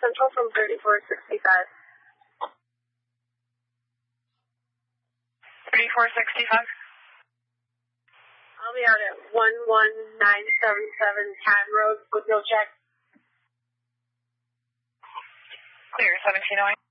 Central from 3465. 3465. I'll be out at 11977 Canton Road with no check. Clear, 1708.